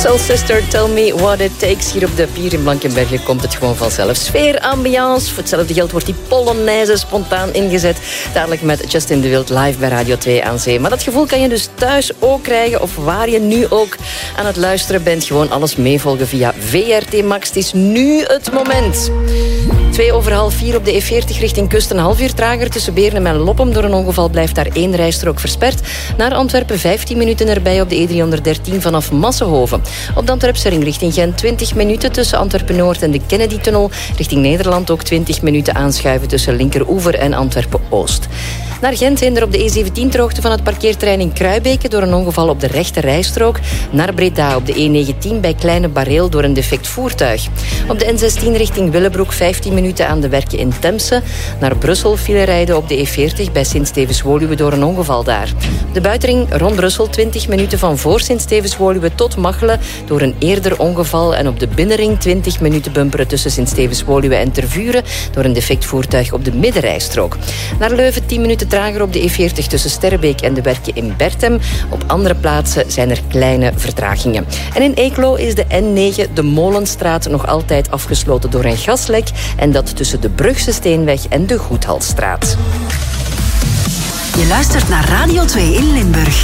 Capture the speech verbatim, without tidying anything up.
Soul Sister, tell me what it takes. Hier op de pier in Blankenberge komt het gewoon vanzelf. Sfeer, ambiance. Voor hetzelfde geld wordt die Polonaise spontaan ingezet. Dadelijk met Justin de Wild live bij Radio twee aan Zee. Maar dat gevoel kan je dus thuis ook krijgen. Of waar je nu ook aan het luisteren bent. Gewoon alles meevolgen via V R T Max. Het is nu het moment. Twee over half vier op de E veertig richting kust. Een half uur trager tussen Beernem en Loppem. Door een ongeval blijft daar één rijstrook versperd. Naar Antwerpen vijftien minuten erbij op de E driehonderddertien vanaf Massenhoven. Op de Antwerpse ring richting Gent twintig minuten tussen Antwerpen-Noord en de Kennedy-tunnel. Richting Nederland ook twintig minuten aanschuiven tussen Linkeroever en Antwerpen-Oost. Naar Gent heen er op de E zeventien ter hoogte van het parkeerterrein in Kruibeke door een ongeval op de rechte rijstrook. Naar Breda op de E negentien bij Kleine Bareel door een defect voertuig. Op de N zestien richting Willebroek vijftien minuten aan de werken in Temse. Naar Brussel file rijden op de E veertig bij Sint-Stevens-Woluwe door een ongeval daar. De buitenring rond Brussel twintig minuten van voor Sint-Stevens-Woluwe tot Machelen door een eerder ongeval. En op de binnenring twintig minuten bumperen tussen Sint-Stevens-Woluwe en Tervuren door een defect voertuig op de middenrijstrook. Naar Leuven tien minuten trager op de E veertig tussen Sterrebeek en de werken in Bertem. Op andere plaatsen zijn er kleine vertragingen. En in Eeklo is de N negen, de Molenstraat, nog altijd afgesloten door een gaslek. En dat tussen de Brugse Steenweg en de Goedhalsstraat. Je luistert naar Radio twee in Limburg.